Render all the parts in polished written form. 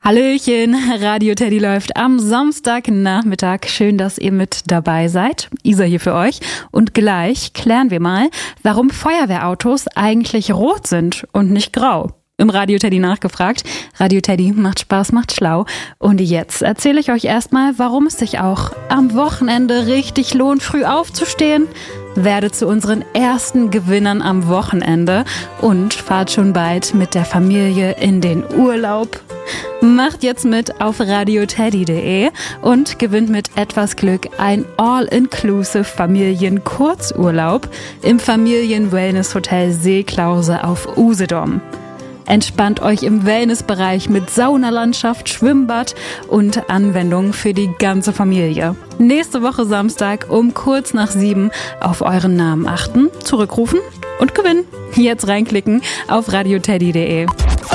Hallöchen, Radio Teddy läuft am Samstagnachmittag. Schön, dass ihr mit dabei seid. Isa hier für euch. Und gleich klären wir mal, warum Feuerwehrautos eigentlich rot sind und nicht grau. Im Radio Teddy nachgefragt. Radio Teddy macht Spaß, macht schlau. Und jetzt erzähle ich euch erstmal, warum es sich auch am Wochenende richtig lohnt, früh aufzustehen. Werde zu unseren ersten Gewinnern am Wochenende und fahrt schon bald mit der Familie in den Urlaub. Macht jetzt mit auf radioteddy.de und gewinnt mit etwas Glück ein All-Inclusive Familien-Kurzurlaub im Familien-Wellness-Hotel Seeklause auf Usedom. Entspannt euch im Wellnessbereich mit Saunalandschaft, Schwimmbad und Anwendungen für die ganze Familie. Nächste Woche Samstag um kurz nach 7 auf euren Namen achten, zurückrufen und gewinnen. Jetzt reinklicken auf radioteddy.de.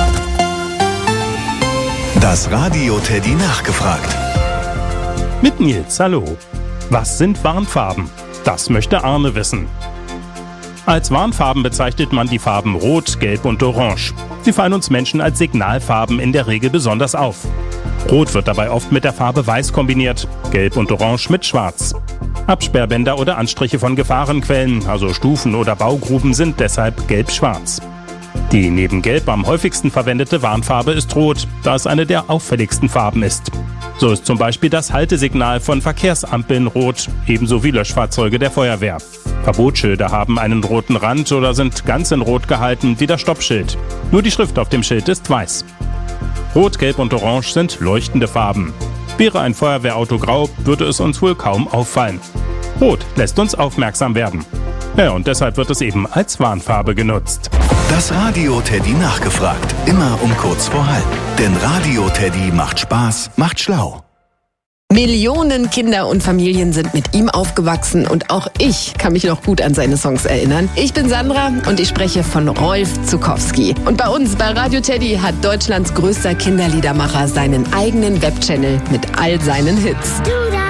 Das Radio Teddy nachgefragt. Mit Nils, hallo. Was sind Warnfarben? Das möchte Arne wissen. Als Warnfarben bezeichnet man die Farben Rot, Gelb und Orange. Sie fallen uns Menschen als Signalfarben in der Regel besonders auf. Rot wird dabei oft mit der Farbe Weiß kombiniert, Gelb und Orange mit Schwarz. Absperrbänder oder Anstriche von Gefahrenquellen, also Stufen oder Baugruben, sind deshalb gelb-schwarz. Die neben Gelb am häufigsten verwendete Warnfarbe ist Rot, da es eine der auffälligsten Farben ist. So ist zum Beispiel das Haltesignal von Verkehrsampeln rot, ebenso wie Löschfahrzeuge der Feuerwehr. Verbotsschilder haben einen roten Rand oder sind ganz in Rot gehalten, wie das Stoppschild. Nur die Schrift auf dem Schild ist weiß. Rot, Gelb und Orange sind leuchtende Farben. Wäre ein Feuerwehrauto grau, würde es uns wohl kaum auffallen. Rot lässt uns aufmerksam werden. Ja, und deshalb wird es eben als Warnfarbe genutzt. Das Radio Teddy nachgefragt. Immer um kurz vor halb. Denn Radio Teddy macht Spaß, macht schlau. Millionen Kinder und Familien sind mit ihm aufgewachsen und auch ich kann mich noch gut an seine Songs erinnern. Ich bin Sandra und ich spreche von Rolf Zuckowski. Und bei uns bei Radio Teddy hat Deutschlands größter Kinderliedermacher seinen eigenen Webchannel mit all seinen Hits.